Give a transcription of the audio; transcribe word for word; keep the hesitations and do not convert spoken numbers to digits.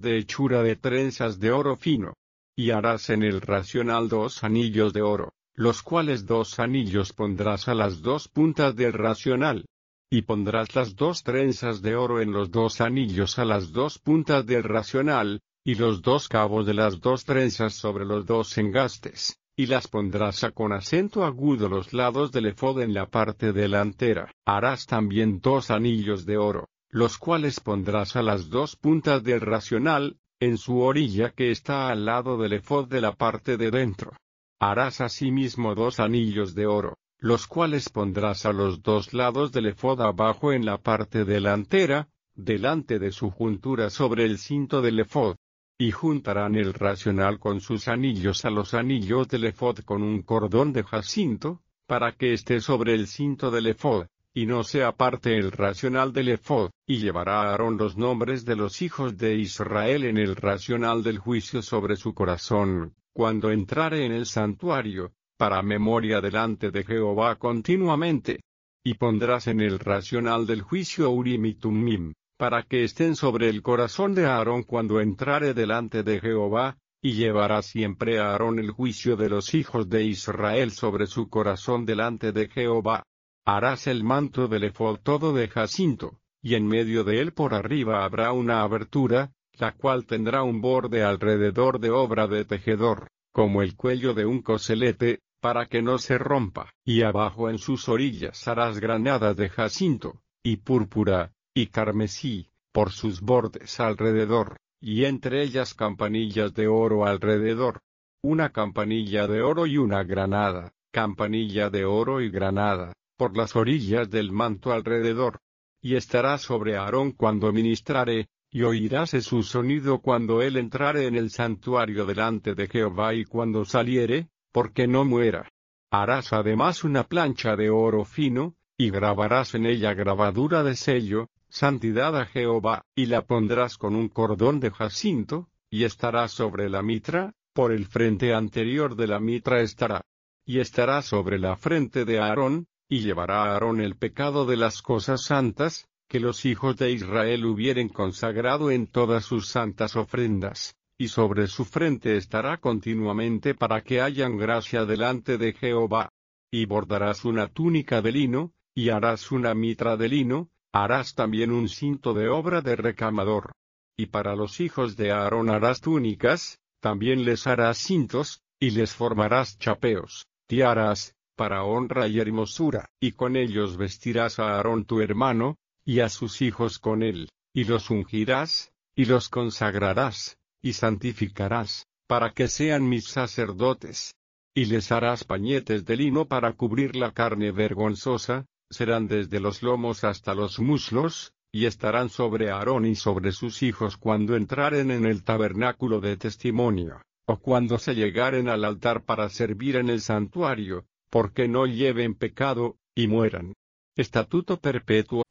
de hechura de trenzas de oro fino. Y harás en el racional dos anillos de oro, los cuales dos anillos pondrás a las dos puntas del racional. Y pondrás las dos trenzas de oro en los dos anillos a las dos puntas del racional, y los dos cabos de las dos trenzas sobre los dos engastes, y las pondrás a con acento agudo los lados del efod en la parte delantera. Harás también dos anillos de oro, los cuales pondrás a las dos puntas del racional, en su orilla que está al lado del efod de la parte de dentro. Harás asimismo dos anillos de oro, los cuales pondrás a los dos lados del efod abajo en la parte delantera, delante de su juntura sobre el cinto del efod. Y juntarán el racional con sus anillos a los anillos del efod con un cordón de jacinto, para que esté sobre el cinto del efod, y no se aparte el racional del efod, y llevará a Aarón los nombres de los hijos de Israel en el racional del juicio sobre su corazón, cuando entrare en el santuario, para memoria delante de Jehová continuamente. Y pondrás en el racional del juicio Urim y Tumim, para que estén sobre el corazón de Aarón cuando entrare delante de Jehová, y llevará siempre a Aarón el juicio de los hijos de Israel sobre su corazón delante de Jehová. Harás el manto del efod todo de jacinto, y en medio de él por arriba habrá una abertura, la cual tendrá un borde alrededor de obra de tejedor, como el cuello de un coselete, para que no se rompa. Y abajo en sus orillas harás granadas de jacinto, y púrpura, y carmesí, por sus bordes alrededor, y entre ellas campanillas de oro alrededor. Una campanilla de oro y una granada, campanilla de oro y granada, por las orillas del manto alrededor. Y estará sobre Aarón cuando ministrare, y oiráse su sonido cuando él entrare en el santuario delante de Jehová y cuando saliere, porque no muera. Harás además una plancha de oro fino, y grabarás en ella grabadura de sello, santidad a Jehová, y la pondrás con un cordón de jacinto, y estará sobre la mitra, por el frente anterior de la mitra estará. Y estará sobre la frente de Aarón, y llevará a Aarón el pecado de las cosas santas, que los hijos de Israel hubieren consagrado en todas sus santas ofrendas, y sobre su frente estará continuamente para que hayan gracia delante de Jehová. Y bordarás una túnica de lino, y harás una mitra de lino, harás también un cinto de obra de recamador. Y para los hijos de Aarón harás túnicas, también les harás cintos, y les formarás chapeos, tiaras, para honra y hermosura, y con ellos vestirás a Aarón tu hermano, y a sus hijos con él, y los ungirás, y los consagrarás, y santificarás, para que sean mis sacerdotes. Y les harás pañetes de lino para cubrir la carne vergonzosa, serán desde los lomos hasta los muslos, y estarán sobre Aarón y sobre sus hijos cuando entraren en el tabernáculo de testimonio, o cuando se llegaren al altar para servir en el santuario, porque no lleven pecado, y mueran. Estatuto perpetuo